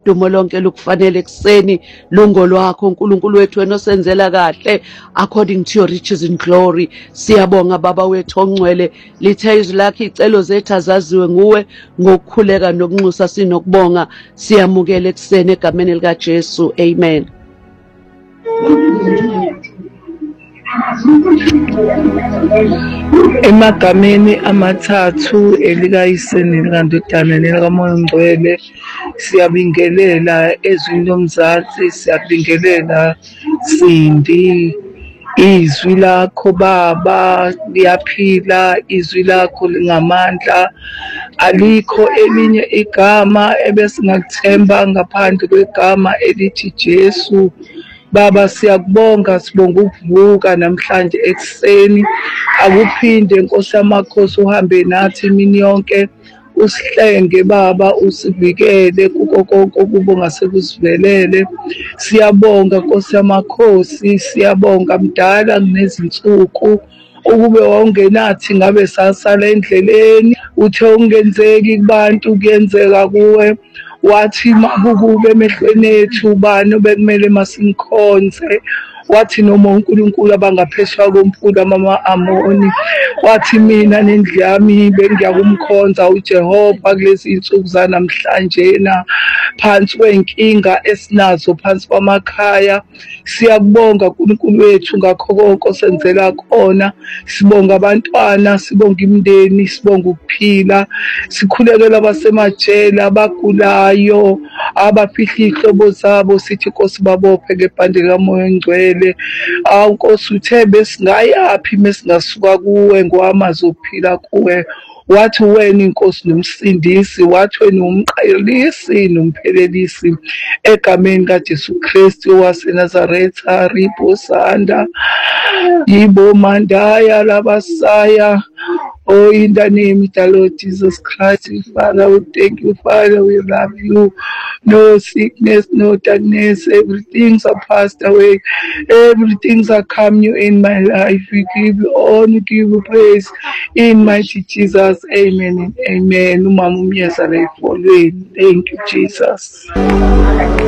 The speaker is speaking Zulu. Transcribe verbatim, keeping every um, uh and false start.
udumo lonke lukufanele ekseni, lungo lwakho uNkulunkulu wethu wena osenzela kahle according to your riches in glory. Siyabonga Baba wethu ongcwele, lithe izwi lakho icelo zethu azaziwe nguwe, ngokukhuleka nokunxusa sinokubonga. Siyamukela ekseni egameni lika Jesu, amen. Emagameni amathathu elikayise nelikaNdodana nelikaMoya Ongcwele, siyabingelela ezwini lomzansi, siyabingelela Sindi. Izwi lakho Baba liyaphila, izwi lakho lingamandla, alikho elinye igama ebesingathemba ngaphandle kwegama elithi Jesu. Baba siyakubonga, sibonga ukuvuka namhlanje ekseni, akuphinde Nkosi yamakhosi uhambe nathi imini yonke, usihlenge Baba, usivikele kuko konke okuba sekusivelele. Siyabonga Nkosi yamakhosi, siyabonga mdala kunezinsuku ukube wawungenathi ngabe sasala endleleni. Uthe ungenzeki kubantu kuyenzeka kuwe, wathi makukube emehlweni ethu ubani bekumele masimkhonze. Wathi noma uNkulunkulu abangaphesheya komfula ama-Amoni, wathi mina nendlu yami bengiyakumkhonza uJehova kulezi insuku zanamhlanjena phansi kwey'nkinga esinazo phansi kwamakhaya. Siyakubonga uNkulunkulu wethu ngakho konke osenzela kona. Sibonga abantwana, sibonga imindeni, sibonga ukuphila, sikhulekela abasemajele, abagulayo, abafihla iy'hlobo zabo, sithi Nkosi babophe ngebhande likaMoya Ongcwele. Awu Nkosi uthe besingayaphi mesingasuka kuwe ngowamazwi okuphila kuwe. Wathi wena inkosi nomsindisi, wathi wena umqalisi nomphelelisi, egameni kaJesu Kristu waseNazaretha. Ribo Sanda, Yibo Mandaya Labasaya. Oh, in the name of the Lord Jesus Christ, Father, we thank you, Father, we love you. No sickness, no darkness, everything's are passed away. Everything's are come new in my life. We give you all, we give you praise in mighty Jesus. Amen and amen. Thank you, Jesus.